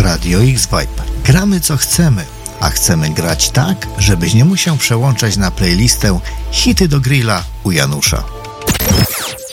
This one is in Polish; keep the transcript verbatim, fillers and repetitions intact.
Radio X-Vibe. Gramy co chcemy, a chcemy grać tak, żebyś nie musiał przełączać na playlistę Hity do grilla u Janusza.